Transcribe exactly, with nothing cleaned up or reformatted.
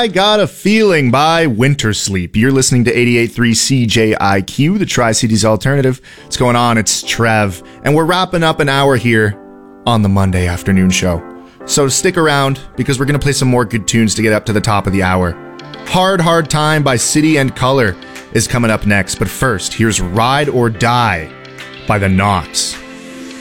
I Got a Feeling by Winter Sleep. You're listening to eighty-eight point three C J I Q, the Tri-Cities Alternative. What's going on? It's Trev, and we're wrapping up an hour here on the Monday afternoon show. So stick around, because we're going to play some more good tunes to get up to the top of the hour. Hard Hard Time by City and Color is coming up next, but first, here's Ride or Die by The Knocks.